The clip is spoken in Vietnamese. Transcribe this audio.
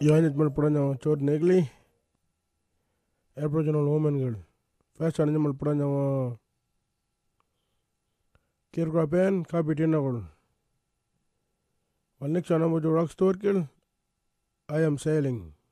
Yohanit malpuranya chot negli Aboriginal woman girl. First ananya malpuranya kirgrapen kapitina girl. Well, next ananya rock store girl. I am sailing.